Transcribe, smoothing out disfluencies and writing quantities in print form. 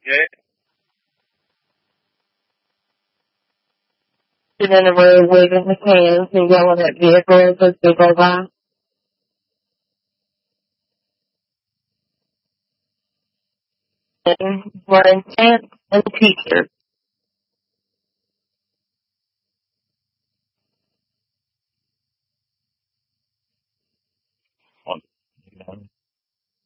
Okay. Sitting in the road waving his hands and yelling at vehicles as they go by. Wearing pants and t-shirts.